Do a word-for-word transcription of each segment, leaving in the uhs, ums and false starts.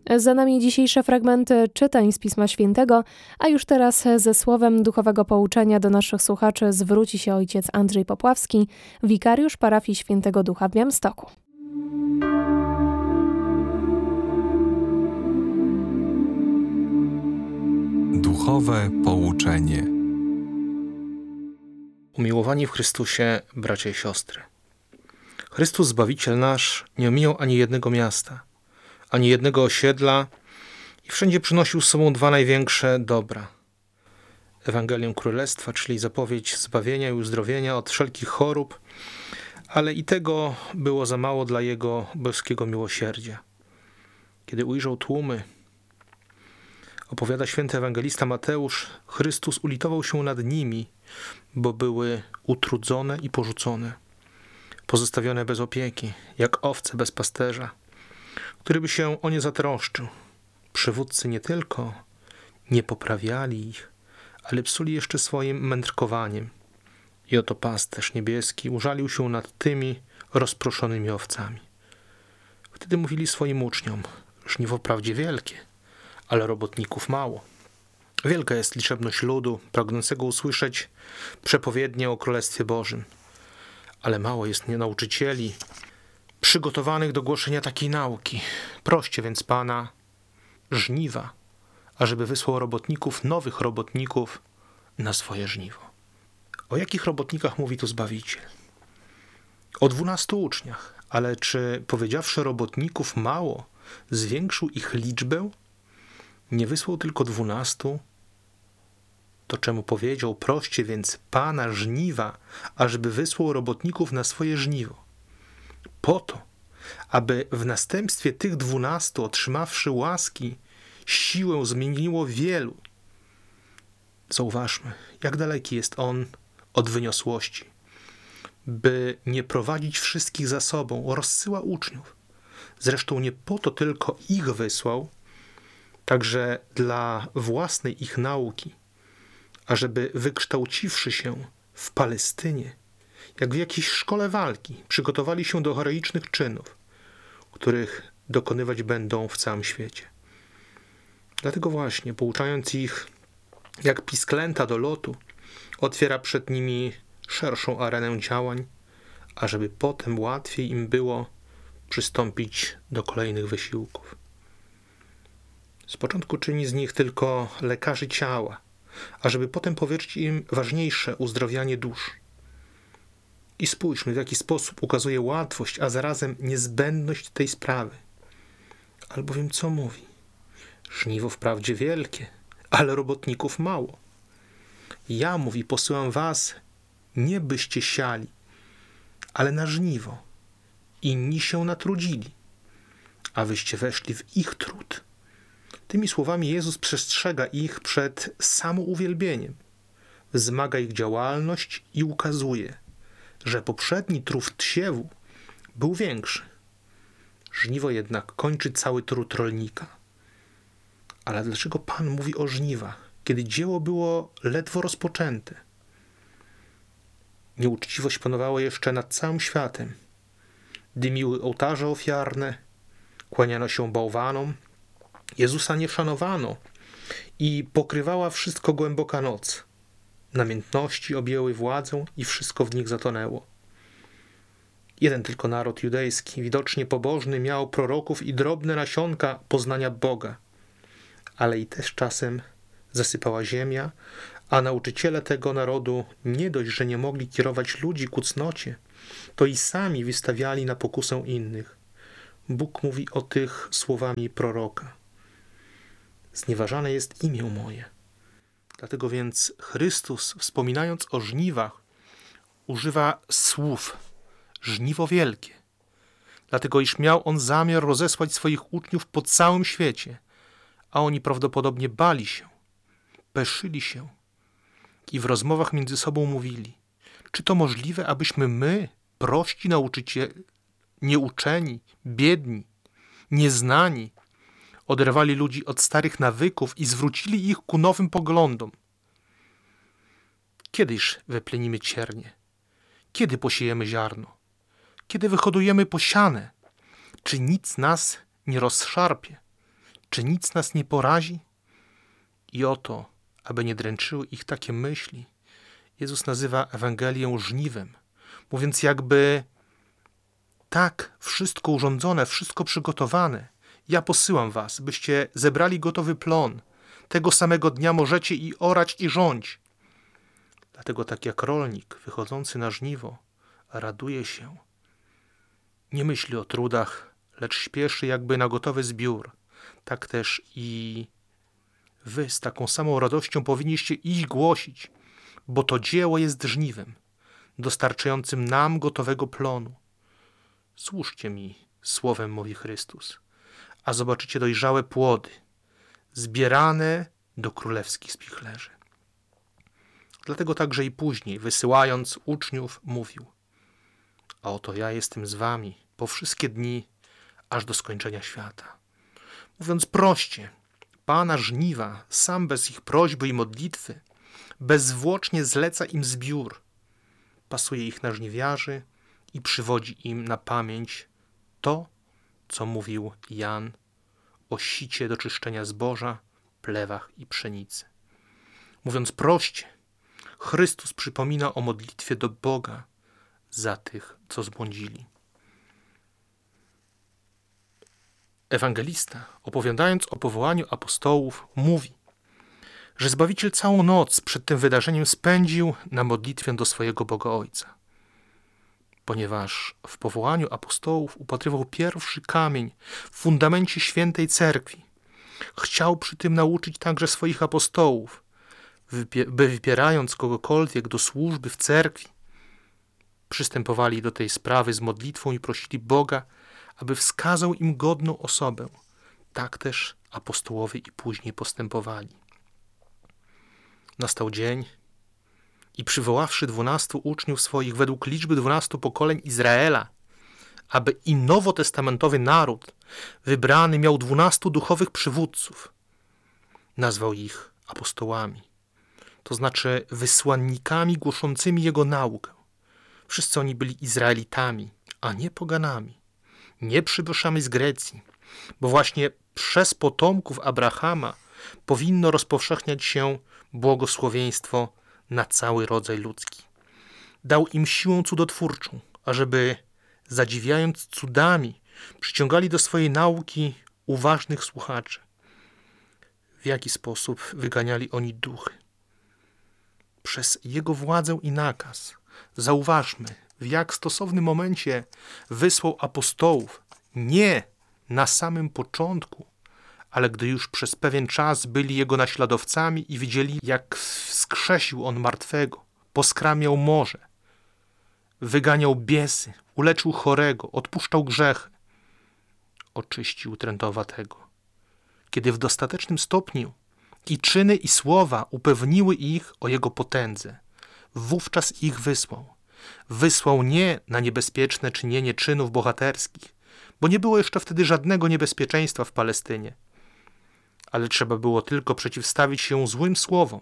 Za nami dzisiejsze fragmenty czytań z Pisma Świętego, a już teraz ze słowem duchowego pouczenia do naszych słuchaczy zwróci się ojciec Andrzej Popławski, wikariusz parafii Świętego Ducha w Białymstoku. Duchowe pouczenie. Umiłowani w Chrystusie, bracia i siostry. Chrystus Zbawiciel nasz nie omijał ani jednego miasta, ani jednego osiedla i wszędzie przynosił z sobą dwa największe dobra. Ewangelię Królestwa, czyli zapowiedź zbawienia i uzdrowienia od wszelkich chorób, ale i tego było za mało dla Jego boskiego miłosierdzia. Kiedy ujrzał tłumy, opowiada święty ewangelista Mateusz, Chrystus ulitował się nad nimi, bo były utrudzone i porzucone, pozostawione bez opieki, jak owce bez pasterza, który by się o nie zatroszczył. Przywódcy nie tylko nie poprawiali ich, ale psuli jeszcze swoim mędrkowaniem. I oto pasterz niebieski użalił się nad tymi rozproszonymi owcami. Wtedy mówili swoim uczniom: żniwo wprawdzie wielkie, ale robotników mało. Wielka jest liczebność ludu, pragnącego usłyszeć przepowiednię o Królestwie Bożym, ale mało jest nauczycieli przygotowanych do głoszenia takiej nauki. Proście więc Pana żniwa, ażeby wysłał robotników, nowych robotników na swoje żniwo. O jakich robotnikach mówi tu Zbawiciel? O dwunastu uczniach, ale czy powiedziawszy robotników mało, zwiększył ich liczbę? Nie wysłał tylko dwunastu? To czemu powiedział: proście więc Pana żniwa, ażeby wysłał robotników na swoje żniwo? Po to, aby w następstwie tych dwunastu, otrzymawszy łaski, siłę zmieniło wielu. Zauważmy, jak daleki jest On od wyniosłości. By nie prowadzić wszystkich za sobą, rozsyła uczniów. Zresztą nie po to tylko ich wysłał, także dla własnej ich nauki, ażeby wykształciwszy się w Palestynie, jak w jakiejś szkole walki, przygotowali się do heroicznych czynów, których dokonywać będą w całym świecie. Dlatego właśnie, pouczając ich jak pisklęta do lotu, otwiera przed nimi szerszą arenę działań, ażeby potem łatwiej im było przystąpić do kolejnych wysiłków. Z początku czyni z nich tylko lekarzy ciała, ażeby potem powierzyć im ważniejsze uzdrowianie dusz. I spójrzmy, w jaki sposób ukazuje łatwość, a zarazem niezbędność tej sprawy. Albowiem co mówi? Żniwo wprawdzie wielkie, ale robotników mało. Ja, mówi, posyłam was, nie byście siali, ale na żniwo. Inni się natrudzili, a wyście weszli w ich trud. Tymi słowami Jezus przestrzega ich przed samouwielbieniem, wzmaga ich działalność i ukazuje, że poprzedni trud siewu był większy. Żniwo jednak kończy cały trud rolnika. Ale dlaczego Pan mówi o żniwach, kiedy dzieło było ledwo rozpoczęte? Nieuczciwość panowała jeszcze nad całym światem. Dymiły ołtarze ofiarne, kłaniano się bałwanom, Jezusa nie szanowano i pokrywała wszystko głęboka noc. Namiętności objęły władzę i wszystko w nich zatonęło. Jeden tylko naród judejski, widocznie pobożny, miał proroków i drobne nasionka poznania Boga. Ale i też czasem zasypała ziemia, a nauczyciele tego narodu nie dość, że nie mogli kierować ludzi ku cnocie, to i sami wystawiali na pokusę innych. Bóg mówi o tych słowami proroka: znieważane jest imię moje. Dlatego więc Chrystus, wspominając o żniwach, używa słów żniwo wielkie. Dlatego iż miał on zamiar rozesłać swoich uczniów po całym świecie, a oni prawdopodobnie bali się, peszyli się i w rozmowach między sobą mówili: czy to możliwe, abyśmy my, prości nauczyciele, nieuczeni, biedni, nieznani, oderwali ludzi od starych nawyków i zwrócili ich ku nowym poglądom? Kiedyż wyplenimy ciernie? Kiedy posiejemy ziarno? Kiedy wyhodujemy posiane? Czy nic nas nie rozszarpie? Czy nic nas nie porazi? I oto, aby nie dręczyły ich takie myśli, Jezus nazywa Ewangelię żniwem, mówiąc jakby tak, wszystko urządzone, wszystko przygotowane, ja posyłam was, byście zebrali gotowy plon. Tego samego dnia możecie i orać, i rządź. Dlatego tak jak rolnik wychodzący na żniwo raduje się, nie myśli o trudach, lecz śpieszy jakby na gotowy zbiór, tak też i wy z taką samą radością powinniście iść głosić, bo to dzieło jest żniwem, dostarczającym nam gotowego plonu. Służcie mi słowem, mówi Chrystus, a zobaczycie dojrzałe płody, zbierane do królewskich spichlerzy. Dlatego także i później, wysyłając uczniów, mówił: a oto ja jestem z wami po wszystkie dni, aż do skończenia świata. Mówiąc proście, Pana żniwa sam bez ich prośby i modlitwy bezzwłocznie zleca im zbiór, pasuje ich na żniwiarzy i przywodzi im na pamięć to, co mówił Jan o sicie do czyszczenia zboża, plewach i pszenicy. Mówiąc proście, Chrystus przypomina o modlitwie do Boga za tych, co zbłądzili. Ewangelista, opowiadając o powołaniu apostołów, mówi, że Zbawiciel całą noc przed tym wydarzeniem spędził na modlitwie do swojego Boga Ojca. Ponieważ w powołaniu apostołów upatrywał pierwszy kamień w fundamencie świętej cerkwi, chciał przy tym nauczyć także swoich apostołów, by wybierając kogokolwiek do służby w cerkwi, przystępowali do tej sprawy z modlitwą i prosili Boga, aby wskazał im godną osobę. Tak też apostołowie i później postępowali. Nastał dzień i przywoławszy dwunastu uczniów swoich według liczby dwunastu pokoleń Izraela, aby i nowotestamentowy naród wybrany miał dwunastu duchowych przywódców, nazwał ich apostołami, to znaczy wysłannikami głoszącymi Jego naukę. Wszyscy oni byli Izraelitami, a nie poganami, nie przybyszami z Grecji, bo właśnie przez potomków Abrahama powinno rozpowszechniać się błogosławieństwo na cały rodzaj ludzki. Dał im siłę cudotwórczą, ażeby, zadziwiając cudami, przyciągali do swojej nauki uważnych słuchaczy. W jaki sposób wyganiali oni duchy? Przez Jego władzę i nakaz. Zauważmy, w jak stosownym momencie wysłał apostołów, nie na samym początku, ale gdy już przez pewien czas byli Jego naśladowcami i widzieli, jak wskrzesił On martwego, poskramiał morze, wyganiał biesy, uleczył chorego, odpuszczał grzechy, oczyścił trętowatego. Kiedy w dostatecznym stopniu i czyny i słowa upewniły ich o Jego potędze, wówczas ich wysłał. Wysłał nie na niebezpieczne czynienie czynów bohaterskich, bo nie było jeszcze wtedy żadnego niebezpieczeństwa w Palestynie, ale trzeba było tylko przeciwstawić się złym słowom.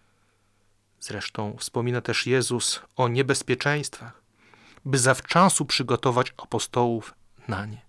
Zresztą wspomina też Jezus o niebezpieczeństwach, by zawczasu przygotować apostołów na nie.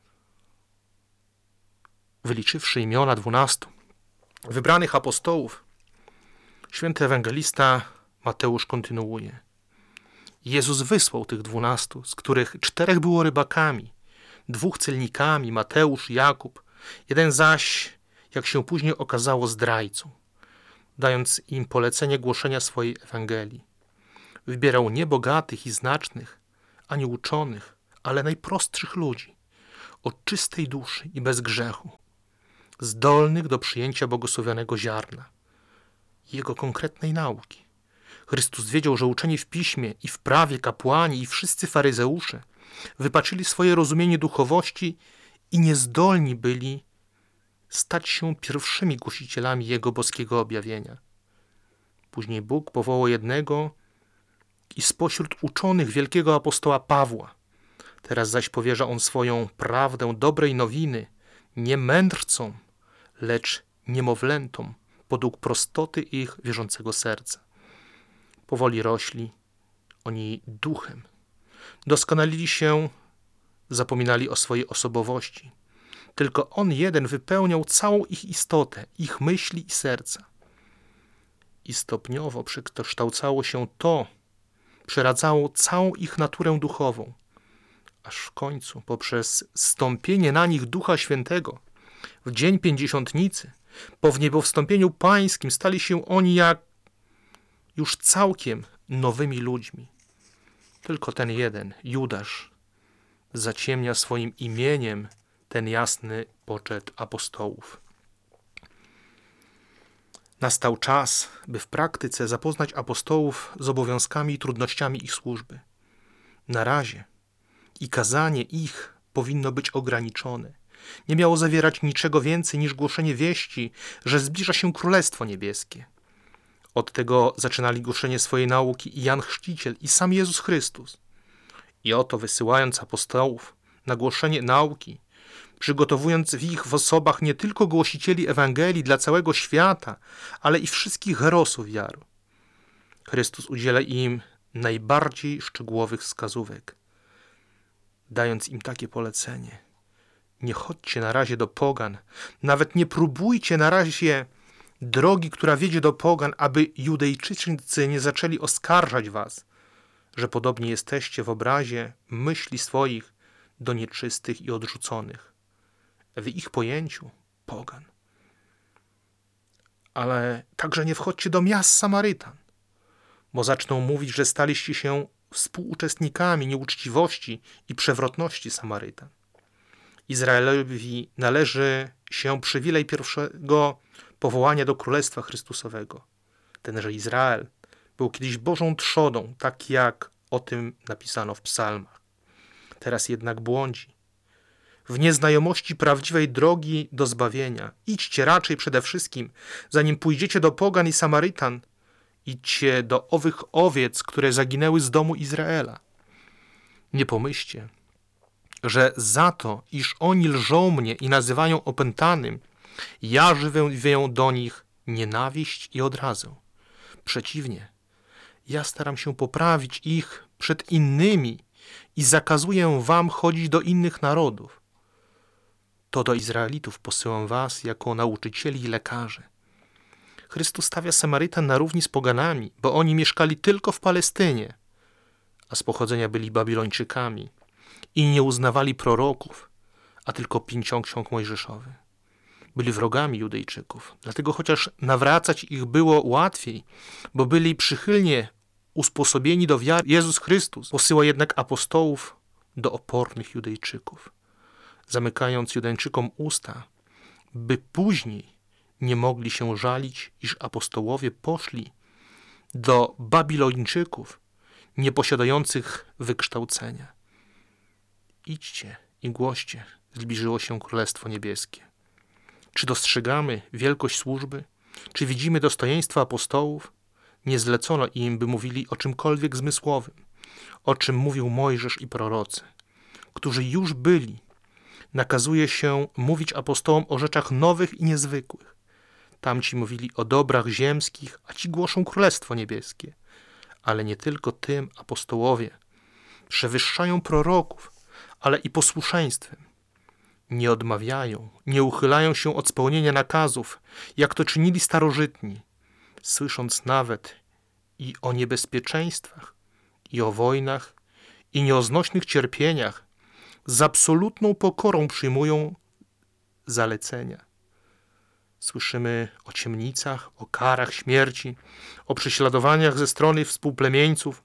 Wyliczywszy imiona dwunastu wybranych apostołów, święty ewangelista Mateusz kontynuuje. Jezus wysłał tych dwunastu, z których czterech było rybakami, dwóch celnikami, Mateusz, Jakub, jeden zaś, jak się później okazało, zdrajcą, dając im polecenie głoszenia swojej Ewangelii. Wybierał nie bogatych i znacznych, ani uczonych, ale najprostszych ludzi, o czystej duszy i bez grzechu, zdolnych do przyjęcia błogosławionego ziarna, Jego konkretnej nauki. Chrystus wiedział, że uczeni w Piśmie i w prawie kapłani i wszyscy faryzeusze wypaczyli swoje rozumienie duchowości i niezdolni byli stać się pierwszymi głosicielami Jego boskiego objawienia. Później Bóg powołał jednego i spośród uczonych wielkiego apostoła Pawła. Teraz zaś powierza on swoją prawdę dobrej nowiny nie mędrcom, lecz niemowlętom, podług prostoty ich wierzącego serca. Powoli rośli oni duchem. Doskonalili się, zapominali o swojej osobowości. Tylko On jeden wypełniał całą ich istotę, ich myśli i serca. I stopniowo przekształcało się to, przeradzało całą ich naturę duchową, aż w końcu poprzez zstąpienie na nich Ducha Świętego w dzień Pięćdziesiątnicy, po wniebowstąpieniu Pańskim stali się oni jak już całkiem nowymi ludźmi. Tylko ten jeden, Judasz, zaciemnia swoim imieniem ten jasny poczet apostołów. Nastał czas, by w praktyce zapoznać apostołów z obowiązkami i trudnościami ich służby. Na razie i kazanie ich powinno być ograniczone. Nie miało zawierać niczego więcej niż głoszenie wieści, że zbliża się Królestwo Niebieskie. Od tego zaczynali głoszenie swojej nauki i Jan Chrzciciel, i sam Jezus Chrystus. I oto wysyłając apostołów na głoszenie nauki, przygotowując w ich w osobach nie tylko głosicieli Ewangelii dla całego świata, ale i wszystkich herosów wiary, Chrystus udziela im najbardziej szczegółowych wskazówek, dając im takie polecenie. Nie chodźcie na razie do pogan, nawet nie próbujcie na razie drogi, która wiedzie do pogan, aby Judejczycy nie zaczęli oskarżać was, że podobnie jesteście w obrazie myśli swoich do nieczystych i odrzuconych. W ich pojęciu pogan. Ale także nie wchodźcie do miast Samarytan, bo zaczną mówić, że staliście się współuczestnikami nieuczciwości i przewrotności Samarytan. Izraelowi należy się przywilej pierwszego powołania do Królestwa Chrystusowego. Tenże Izrael był kiedyś Bożą trzodą, tak jak o tym napisano w psalmach. Teraz jednak błądzi. W nieznajomości prawdziwej drogi do zbawienia. Idźcie raczej przede wszystkim, zanim pójdziecie do pogan i Samarytan, idźcie do owych owiec, które zaginęły z domu Izraela. Nie pomyślcie, że za to, iż oni lżą mnie i nazywają opętanym, ja żywię do nich nienawiść i odrazę. Przeciwnie, ja staram się poprawić ich przed innymi i zakazuję wam chodzić do innych narodów. To do Izraelitów posyłam was jako nauczycieli i lekarzy. Chrystus stawia Samarytan na równi z poganami, bo oni mieszkali tylko w Palestynie, a z pochodzenia byli Babilończykami i nie uznawali proroków, a tylko pięcioksiąg mojżeszowy. Byli wrogami Judejczyków, dlatego chociaż nawracać ich było łatwiej, bo byli przychylnie usposobieni do wiary, Jezus Chrystus posyła jednak apostołów do opornych Judejczyków, zamykając Judańczykom usta, by później nie mogli się żalić, iż apostołowie poszli do Babilończyków, nieposiadających wykształcenia. Idźcie i głoście, zbliżyło się Królestwo Niebieskie. Czy dostrzegamy wielkość służby? Czy widzimy dostojeństwo apostołów? Nie zlecono im, by mówili o czymkolwiek zmysłowym, o czym mówił Mojżesz i prorocy, którzy już byli. Nakazuje się mówić apostołom o rzeczach nowych i niezwykłych. Tamci mówili o dobrach ziemskich, a ci głoszą Królestwo Niebieskie. Ale nie tylko tym apostołowie przewyższają proroków, ale i posłuszeństwem. Nie odmawiają, nie uchylają się od spełnienia nakazów, jak to czynili starożytni, słysząc nawet i o niebezpieczeństwach, i o wojnach, i nieoznośnych cierpieniach, z absolutną pokorą przyjmują zalecenia. Słyszymy o ciemnicach, o karach śmierci, o prześladowaniach ze strony współplemieńców,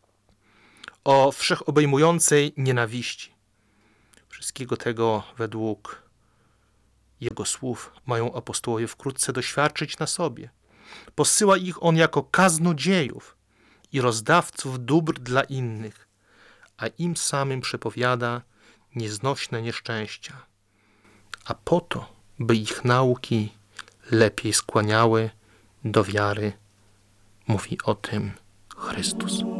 o wszechobejmującej nienawiści. Wszystkiego tego według Jego słów mają apostołowie wkrótce doświadczyć na sobie. Posyła ich On jako kaznodziejów i rozdawców dóbr dla innych, a im samym przepowiada nieznośne nieszczęścia. A po to, by ich nauki lepiej skłaniały do wiary, mówi o tym Chrystus.